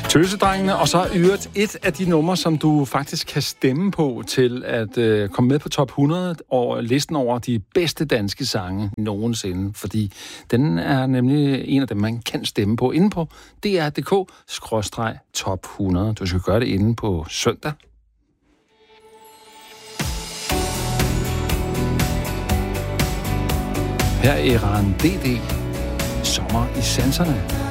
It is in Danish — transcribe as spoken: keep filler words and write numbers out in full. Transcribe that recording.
Tøsedrengene, og så øvrigt et af de numre, som du faktisk kan stemme på til at øh, komme med på top hundrede og listen over de bedste danske sange nogensinde, fordi den er nemlig en af dem, man kan stemme på inde på D R punktum D K skråstreg top hundrede. Du skal gøre det inde på søndag. Her er Eran D D. Sommer i sanserne.